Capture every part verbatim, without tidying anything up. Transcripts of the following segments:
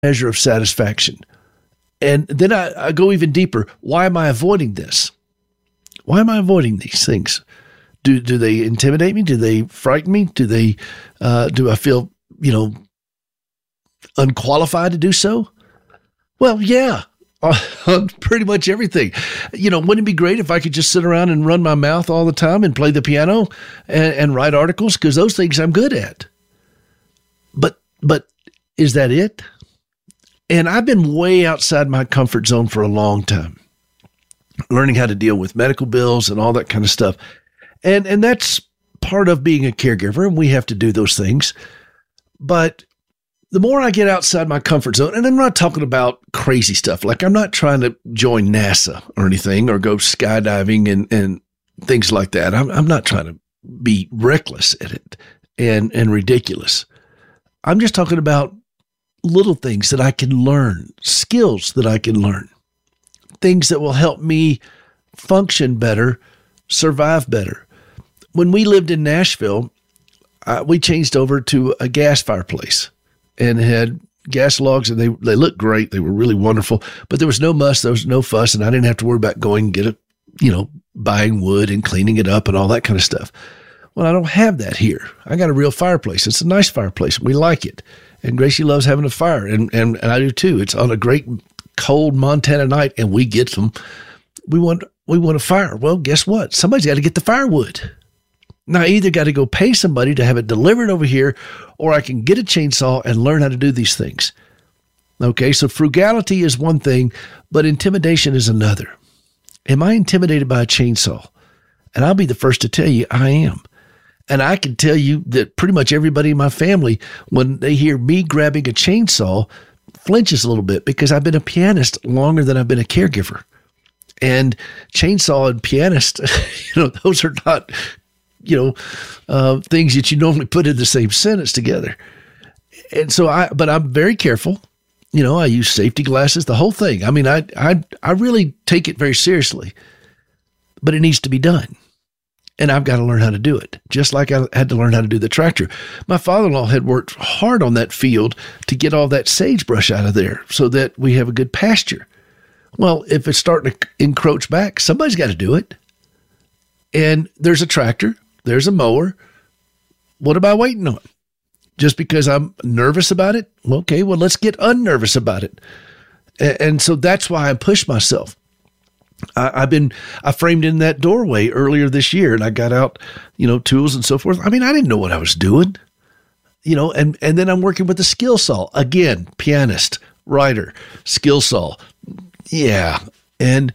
measure of satisfaction. And then I, I go even deeper. Why am I avoiding this? Why am I avoiding these things? Do do they intimidate me? Do they frighten me? Do they? Uh, do I feel, you know, unqualified to do so? Well, yeah, on pretty much everything. You know, wouldn't it be great if I could just sit around and run my mouth all the time and play the piano and, and write articles? Because those things I'm good at. But but is that it? And I've been way outside my comfort zone for a long time, learning how to deal with medical bills and all that kind of stuff. And and that's part of being a caregiver, and we have to do those things. But the more I get outside my comfort zone, and I'm not talking about crazy stuff, like I'm not trying to join NASA or anything or go skydiving and, and things like that. I'm, I'm not trying to be reckless at it and, and ridiculous. I'm just talking about little things that I can learn, skills that I can learn, things that will help me function better, survive better. When we lived in Nashville, uh, we changed over to a gas fireplace and had gas logs, and they, they looked great. They were really wonderful, but there was no muss, there was no fuss, and I didn't have to worry about going and get a, you know, buying wood and cleaning it up and all that kind of stuff. Well, I don't have that here. I got a real fireplace. It's a nice fireplace. We like it. And Gracie loves having a fire, and, and, and I do too. It's on a great cold Montana night, and we get them. We want we want a fire. Well, guess what? Somebody's got to get the firewood. Now, I either got to go pay somebody to have it delivered over here, or I can get a chainsaw and learn how to do these things. Okay, so frugality is one thing, but intimidation is another. Am I intimidated by a chainsaw? And I'll be the first to tell you I am. And I can tell you that pretty much everybody in my family, when they hear me grabbing a chainsaw, flinches a little bit, because I've been a pianist longer than I've been a caregiver. And chainsaw and pianist, you know, those are not, you know, uh, things that you normally put in the same sentence together. And so I, but I'm very careful. You know, I use safety glasses, the whole thing. I mean, I, I, I really take it very seriously, but it needs to be done. And I've got to learn how to do it, just like I had to learn how to do the tractor. My father-in-law had worked hard on that field to get all that sagebrush out of there so that we have a good pasture. Well, if it's starting to encroach back, somebody's got to do it. And there's a tractor, there's a mower. What am I waiting on? Just because I'm nervous about it? Okay, well, let's get unnervous about it. And so that's why I push myself. I, I've been, I framed in that doorway earlier this year, and I got out, you know, tools and so forth. I mean, I didn't know what I was doing, you know, and, and then I'm working with a skill saw. Again, pianist, writer, skill saw. Yeah. And,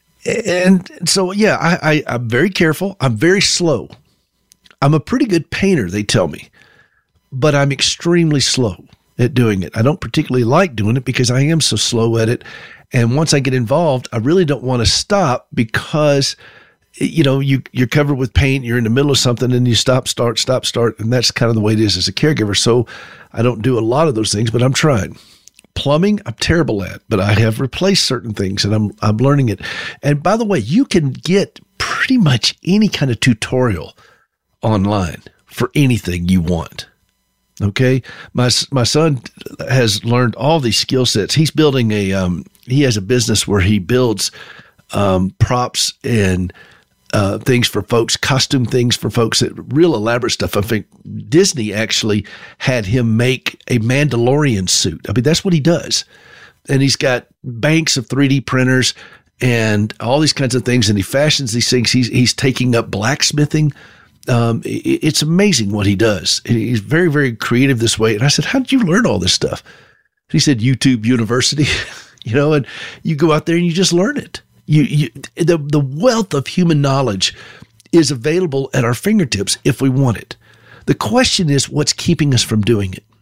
and so, yeah, I, I, I'm very careful. I'm very slow. I'm a pretty good painter, they tell me, but I'm extremely slow at doing it. I don't particularly like doing it because I am so slow at it. And once I get involved, I really don't want to stop, because, you know, you, you're covered with paint, you're in the middle of something, and you stop, start, stop, start. And that's kind of the way it is as a caregiver. So I don't do a lot of those things, but I'm trying. Plumbing, I'm terrible at, but I have replaced certain things, and I'm I'm learning it. And by the way, you can get pretty much any kind of tutorial online for anything you want. Okay, my my son has learned all these skill sets. He's building a um, he has a business where he builds um, props and uh, things for folks, costume things for folks, that real elaborate stuff. I think Disney actually had him make a Mandalorian suit. I mean, that's what he does, and he's got banks of three D printers and all these kinds of things, and he fashions these things. He's he's taking up blacksmithing. Um, it's amazing what he does. He's very, very creative this way. And I said, how did you learn all this stuff? And he said, YouTube University, you know, and you go out there and you just learn it. You, you, the, the wealth of human knowledge is available at our fingertips if we want it. The question is, what's keeping us from doing it?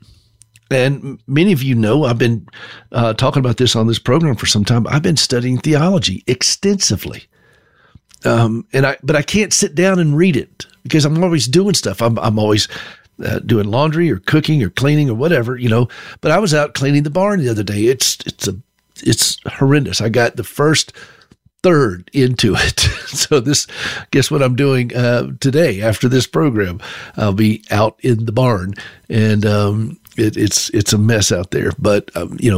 And many of you know, I've been uh, talking about this on this program for some time. I've been studying theology extensively. Um, and I, but I can't sit down and read it because I'm always doing stuff. I'm, I'm always uh, doing laundry or cooking or cleaning or whatever, you know, but I was out cleaning the barn the other day. It's, it's a, it's horrendous. I got the first third into it. So this, guess what I'm doing, uh, today after this program? I'll be out in the barn and, um, it, it's it's a mess out there. But um, you know.